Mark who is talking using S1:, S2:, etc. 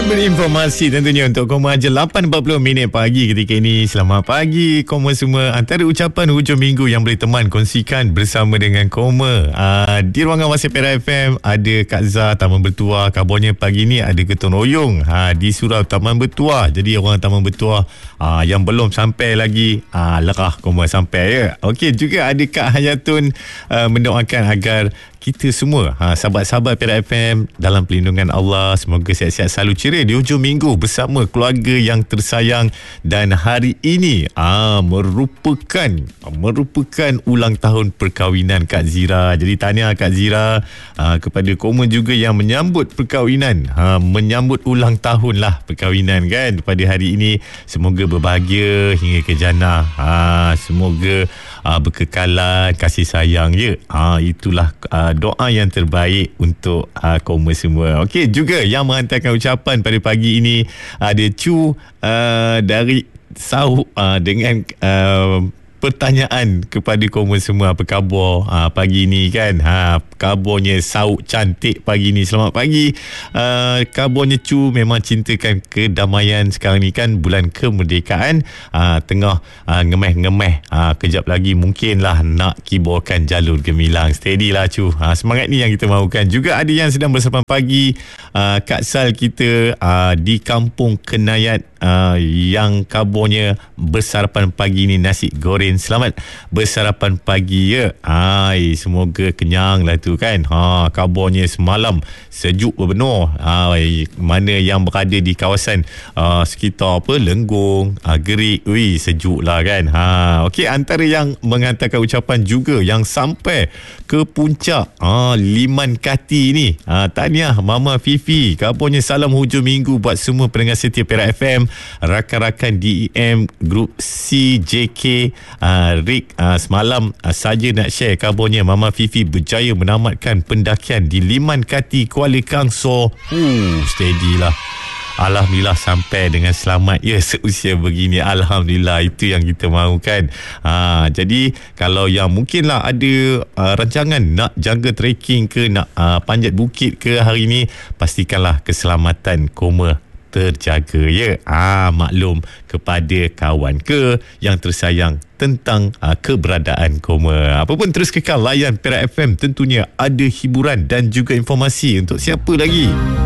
S1: Berinformasi tentunya untuk Koma je 8.40 pagi ketika ini. Selamat pagi Koma semua. Antara ucapan hujung minggu yang boleh teman kongsikan bersama dengan Koma, di ruangan WhatsApp Perak FM ada Kak Zah Taman Bertuah. Kabarnya pagi ni ada gotong royong di surau Taman Bertuah. Jadi orang Taman Bertuah yang belum sampai lagi, lerah Koma sampai ya. Okey, juga ada Kak Hayatun mendoakan agar kita semua, sahabat-sahabat Perak FM dalam perlindungan Allah, semoga sihat-sihat selalu ceria di hujung minggu bersama keluarga yang tersayang. Dan hari ini merupakan ulang tahun perkahwinan Kak Zira. Jadi tahniah Kak Zira kepada Koma juga yang menyambut perkahwinan, menyambut ulang tahun lah perkahwinan kan pada hari ini. Semoga berbahagia hingga ke jannah. Semoga berkekalan kasih sayang ya. Itulah doa yang terbaik untuk Koma semua. Okey, juga yang menghantarkan ucapan pada pagi ini ada Chu dari Sauk dengan pertanyaan kepada Koma semua. Apa khabar pagi ni kan? Kabarnya Sauk cantik pagi ni. Selamat pagi. Kabarnya Chu memang cintakan kedamaian. Sekarang ni kan bulan kemerdekaan, tengah ngemeh-ngemeh. Kejap lagi mungkinlah nak kiborkan jalur gemilang. Steady lah Chu. Semangat ni yang kita mahukan. Juga ada yang sedang bersarapan pagi, Kak Sal kita di Kampung Kenayat, yang kabarnya bersarapan pagi ni nasi goreng. Selamat bersarapan pagi ya. Semoga kenyang lah tu kan. Kabarnya semalam sejuk berbenar. Mana yang berada di kawasan sekitar Lenggong, Gerik, sejuk lah kan. Okey, antara yang menghantarkan ucapan juga yang sampai ke puncak Liman Kati ni, tahniah Mama Fifi. Kabarnya salam hujung minggu buat semua pendengar setia Perak FM, rakan-rakan DEM Grup CJK. Rick semalam saja nak share kabarnya Mama Fifi berjaya menamatkan pendakian di Liman Kati, Kuala Kangsor. Steady lah. Alhamdulillah sampai dengan selamat ya seusia begini. Alhamdulillah, itu yang kita mahukan. Jadi kalau yang mungkinlah ada rancangan nak jaga trekking ke, nak panjat bukit ke hari ni, pastikanlah keselamatan Koma terjaga ya. Maklum kepada kawan ke yang tersayang tentang keberadaan Koma. Apapun terus kekal layan Perak FM, tentunya ada hiburan dan juga informasi untuk siapa lagi.